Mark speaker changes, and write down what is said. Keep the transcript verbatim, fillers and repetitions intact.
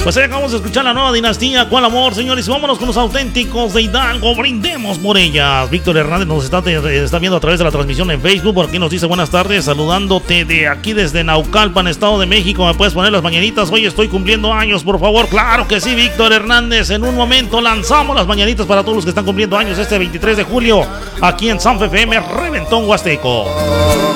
Speaker 1: Pues ahí acabamos de escuchar la nueva dinastía, ¿cuál amor, señores? Vámonos con los auténticos de Hidalgo, brindemos por ellas. Víctor Hernández nos está, te, está viendo a través de la transmisión en Facebook, por aquí nos dice buenas tardes, saludándote de aquí desde Naucalpan, Estado de México. ¿Me puedes poner las mañanitas? Hoy estoy cumpliendo años, por favor. Claro que sí, Víctor Hernández. En un momento lanzamos las mañanitas para todos los que están cumpliendo años este veintitrés de julio, aquí en San F M, Reventón Huasteco.